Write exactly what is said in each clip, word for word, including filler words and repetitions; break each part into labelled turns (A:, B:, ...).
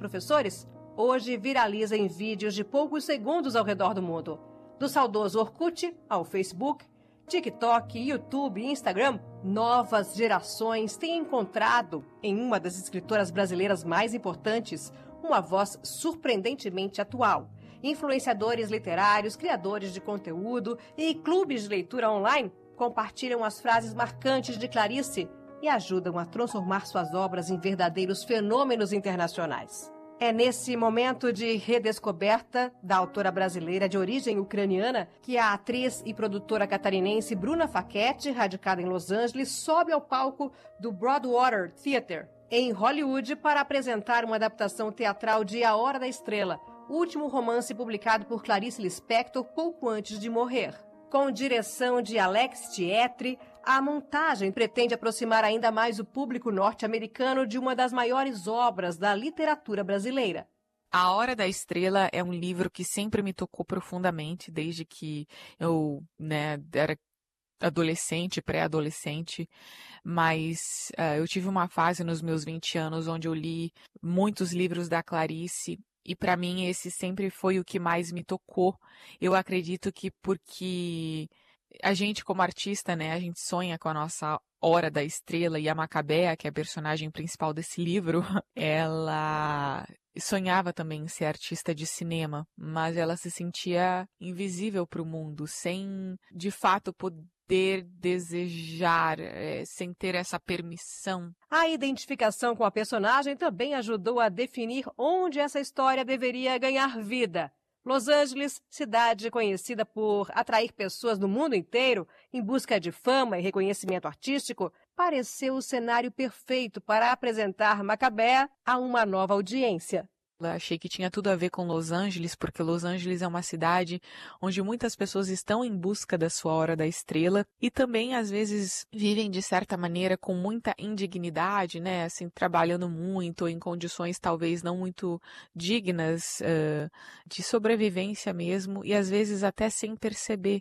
A: professores, hoje viraliza em vídeos de poucos segundos ao redor do mundo. Do saudoso Orkut ao Facebook, TikTok, YouTube e Instagram, novas gerações têm encontrado, em uma das escritoras brasileiras mais importantes, uma voz surpreendentemente atual. Influenciadores literários, criadores de conteúdo e clubes de leitura online compartilham as frases marcantes de Clarice e ajudam a transformar suas obras em verdadeiros fenômenos internacionais. É nesse momento de redescoberta da autora brasileira de origem ucraniana que a atriz e produtora catarinense Bruna Facchetti, radicada em Los Angeles, sobe ao palco do Broadwater Theater, em Hollywood, para apresentar uma adaptação teatral de A Hora da Estrela, o último romance publicado por Clarice Lispector pouco antes de morrer. Com direção de Alex Tietri, a montagem pretende aproximar ainda mais o público norte-americano de uma das maiores obras da literatura brasileira.
B: A Hora da Estrela é um livro que sempre me tocou profundamente, desde que eu, né, era adolescente, pré-adolescente, mas uh, eu tive uma fase nos meus vinte anos onde eu li muitos livros da Clarice. E para mim esse sempre foi o que mais me tocou. Eu acredito que porque a gente como artista, né, a gente sonha com a nossa Hora da Estrela, e a Macabea, que é a personagem principal desse livro, ela sonhava também em ser artista de cinema, mas ela se sentia invisível para o mundo, sem de fato poder desejar, é, sem ter essa permissão.
A: A identificação com a personagem também ajudou a definir onde essa história deveria ganhar vida. Los Angeles, cidade conhecida por atrair pessoas do mundo inteiro em busca de fama e reconhecimento artístico, pareceu o cenário perfeito para apresentar Macabea a uma nova audiência.
B: Achei que tinha tudo a ver com Los Angeles, porque Los Angeles é uma cidade onde muitas pessoas estão em busca da sua Hora da Estrela e também, às vezes, vivem de certa maneira com muita indignidade, né, assim, trabalhando muito ou em condições talvez não muito dignas, uh, de sobrevivência mesmo, e às vezes até sem perceber.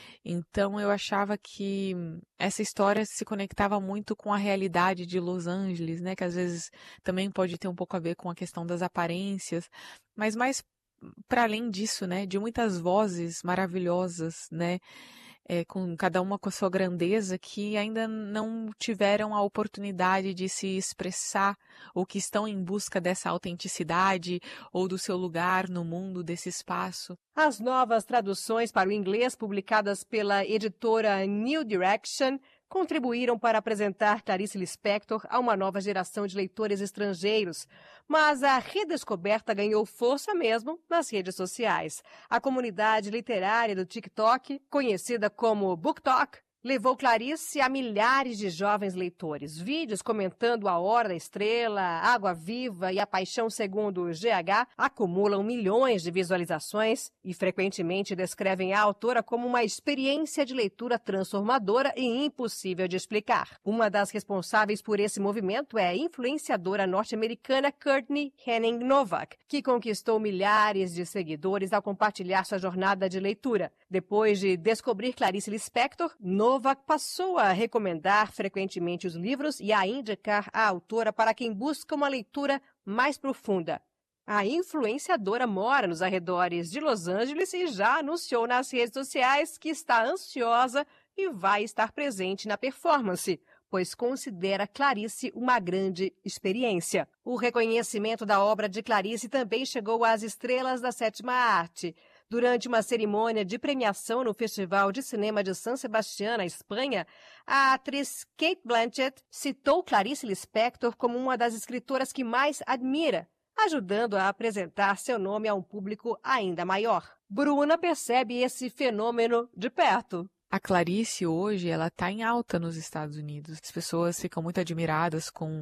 B: Então eu achava que essa história se conectava muito com a realidade de Los Angeles, né? Que às vezes também pode ter um pouco a ver com a questão das aparências, mas mais para além disso, né? De muitas vozes maravilhosas, né? É, com cada uma com a sua grandeza, que ainda não tiveram a oportunidade de se expressar ou que estão em busca dessa autenticidade ou do seu lugar no mundo, desse espaço.
A: As novas traduções para o inglês publicadas pela editora New Direction contribuíram para apresentar Clarice Lispector a uma nova geração de leitores estrangeiros, mas a redescoberta ganhou força mesmo nas redes sociais. A comunidade literária do TikTok, conhecida como BookTok, levou Clarice a milhares de jovens leitores. Vídeos comentando A Hora da Estrela, Água Viva e A Paixão Segundo o G H acumulam milhões de visualizações e frequentemente descrevem a autora como uma experiência de leitura transformadora e impossível de explicar. Uma das responsáveis por esse movimento é a influenciadora norte-americana Courtney Henning Novak, que conquistou milhares de seguidores ao compartilhar sua jornada de leitura. Depois de descobrir Clarice Lispector, Novak passou a recomendar frequentemente os livros e a indicar a autora para quem busca uma leitura mais profunda. A influenciadora mora nos arredores de Los Angeles e já anunciou nas redes sociais que está ansiosa e vai estar presente na performance, pois considera Clarice uma grande experiência. O reconhecimento da obra de Clarice também chegou às estrelas da sétima arte. Durante uma cerimônia de premiação no Festival de Cinema de San Sebastián, na Espanha, a atriz Cate Blanchett citou Clarice Lispector como uma das escritoras que mais admira, ajudando a apresentar seu nome a um público ainda maior. Bruna percebe esse fenômeno de perto.
B: A Clarice hoje, ela tá em alta nos Estados Unidos. As pessoas ficam muito admiradas com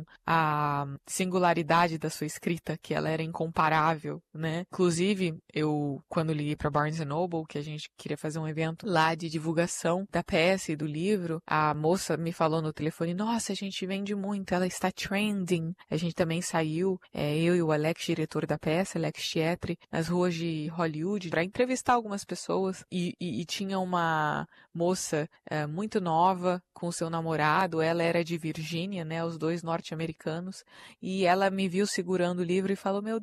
B: a singularidade da sua escrita, que ela era incomparável, né? Inclusive, eu, quando liguei para Barnes and Noble, que a gente queria fazer um evento lá de divulgação da peça e do livro, a moça me falou no telefone, nossa, a gente vende muito, ela está trending. A gente também saiu, é, eu e o Alex, diretor da peça, Alex Tietri, nas ruas de Hollywood, para entrevistar algumas pessoas, e, e, e tinha uma moça é, muito nova com seu namorado, ela era de Virgínia, né, os dois norte-americanos, e ela me viu segurando o livro e falou, meu